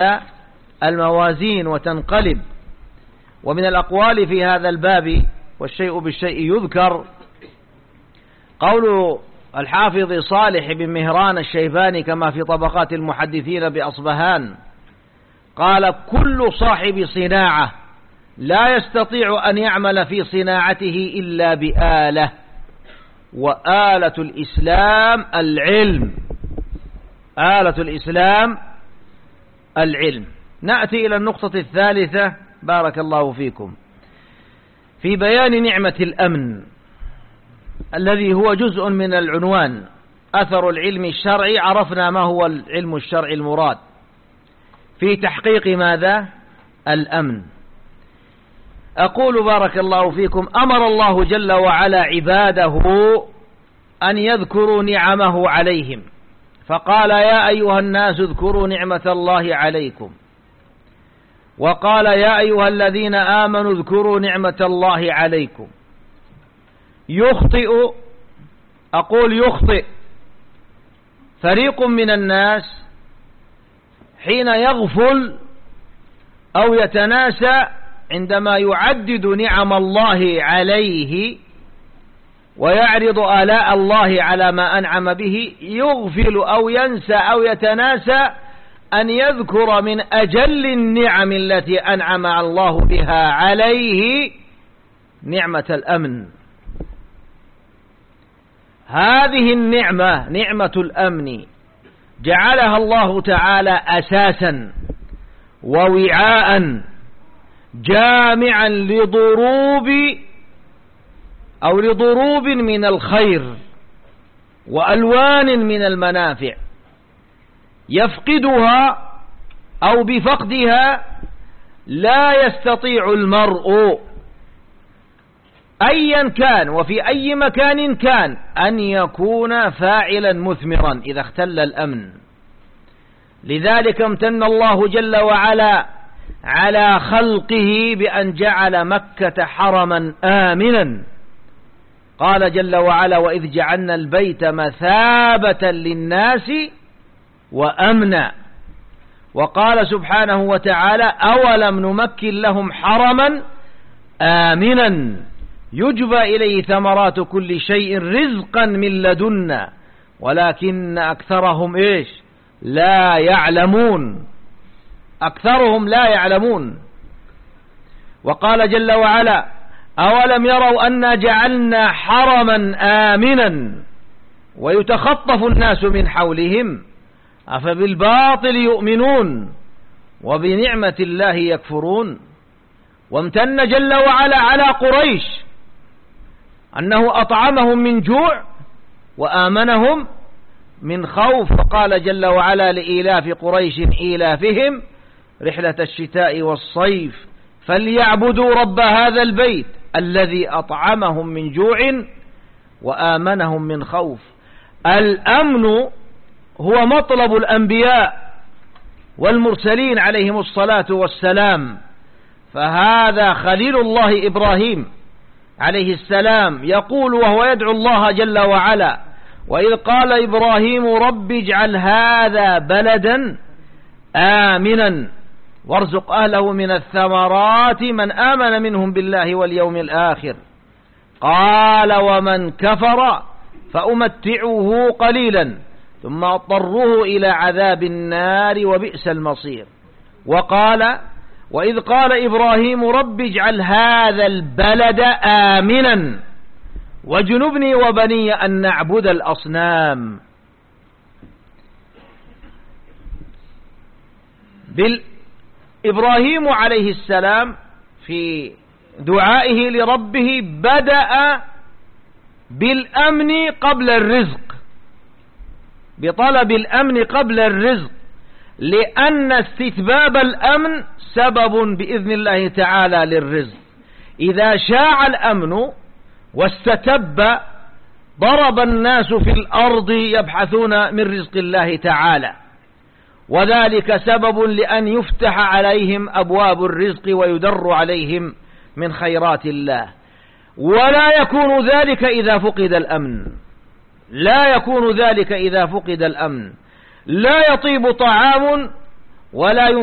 الموازين وتنقلب. ومن الأقوال في هذا الباب والشيء بالشيء يذكر قول الحافظ صالح بن مهران الشيباني كما في طبقات المحدثين بأصبهان قال: كل صاحب صناعة لا يستطيع أن يعمل في صناعته إلا بآلة، وآلة الإسلام العلم. آلة الإسلام العلم. نأتي إلى النقطة الثالثة بارك الله فيكم، في بيان نعمة الأمن الذي هو جزء من العنوان أثر العلم الشرعي. عرفنا ما هو العلم الشرعي المراد في تحقيق ماذا؟ الأمن. أقول بارك الله فيكم: أمر الله جل وعلا عباده أن يذكروا نعمه عليهم، فقال: يا أيها الناس اذكروا نعمة الله عليكم، وقال: يا أيها الذين آمنوا اذكروا نعمة الله عليكم. يخطئ فريق من الناس حين يغفل أو يتناسى عندما يعدد نعم الله عليه ويعرض آلاء الله على ما أنعم به، يغفل أو ينسى أو يتناسى أن يذكر من أجل النعم التي أنعم الله بها عليه نعمة الأمن. هذه النعمة، نعمة الأمن، جعلها الله تعالى أساسا ووعاء جامعا لضروب من الخير وألوان من المنافع، يفقدها أو بفقدها لا يستطيع المرء أيا كان وفي أي مكان كان أن يكون فاعلا مثمرا إذا اختل الأمن. لذلك امتن الله جل وعلا على خلقه بأن جعل مكة حرما آمنا. قال جل وعلا: وإذ جعلنا البيت مثابة للناس وأمنا. وقال سبحانه وتعالى: أولم نمكن لهم حرما آمنا يجبى إليه ثمرات كل شيء رزقا من لدنا ولكن أكثرهم لا يعلمون. أكثرهم لا يعلمون. وقال جل وعلا: أولم يروا أنا جعلنا حرما آمنا ويتخطف الناس من حولهم أفبالباطل يؤمنون وبنعمة الله يكفرون. وامتن جل وعلا على قريش أنه أطعمهم من جوع وآمنهم من خوف. فقال جل وعلا: لإيلاف قريش إيلافهم رحلة الشتاء والصيف فليعبدوا رب هذا البيت الذي أطعمهم من جوع وآمنهم من خوف. الأمن هو مطلب الأنبياء والمرسلين عليهم الصلاة والسلام. فهذا خليل الله إبراهيم عليه السلام يقول وهو يدعو الله جل وعلا: وإذ قال إبراهيم رب اجعل هذا بلدا آمنا وارزق أهله من الثمرات من آمن منهم بالله واليوم الآخر قال ومن كفر فأمتعه قليلا ثم أضطره إلى عذاب النار وبئس المصير. وقال: وإذ قال إبراهيم رب اجعل هذا البلد آمنا واجنبني وبني أن نعبد الأصنام. إبراهيم عليه السلام في دعائه لربه بدأ بالأمن قبل الرزق، بطلب الأمن قبل الرزق، لأن استتباب الأمن سبب بإذن الله تعالى للرزق. إذا شاع الأمن واستتب ضرب الناس في الأرض يبحثون من رزق الله تعالى، وذلك سبب لأن يفتح عليهم أبواب الرزق ويدر عليهم من خيرات الله. ولا يكون ذلك إذا فقد الأمن، لا يكون ذلك إذا فقد الأمن. لا يطيب طعام ولا